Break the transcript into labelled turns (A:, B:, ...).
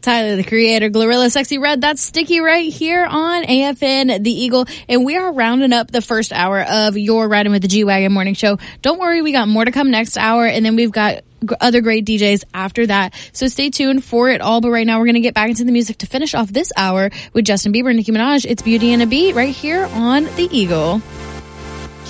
A: Tyler, the Creator, Glorilla, Sexy Red, that's Sticky right here on AFN, The Eagle. And we are rounding up the first hour of your Riding with the G-Wagon morning show. Don't worry, we got more to come next hour, and then we've got other great DJs after that. So stay tuned for it all. But right now, we're going to get back into the music to finish off this hour with Justin Bieber and Nicki Minaj. It's Beauty and a Beat right here on The Eagle.